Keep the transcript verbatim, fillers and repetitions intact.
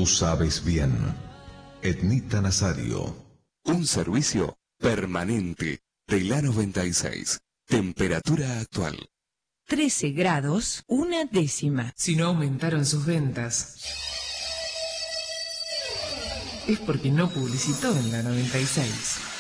Tú sabes bien. Ednita Nazario. Un servicio permanente de la noventa y seis. Temperatura actual. trece grados, una décima. Si no aumentaron sus ventas, es porque no publicitó en la noventa y seis.